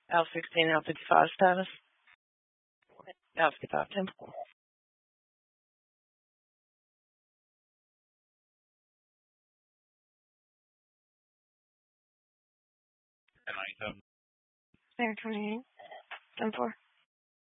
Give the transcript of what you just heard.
L16, L55 status. L55, Tim. And I have. There, 28. 10-4.